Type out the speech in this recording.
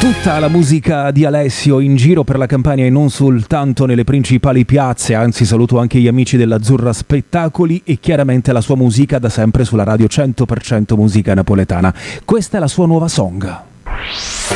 Tutta la musica di Alessio in giro per la Campania e non soltanto nelle principali piazze, anzi saluto anche gli amici dell'Azzurra Spettacoli e chiaramente la sua musica da sempre sulla radio 100% musica napoletana. Questa è la sua nuova song.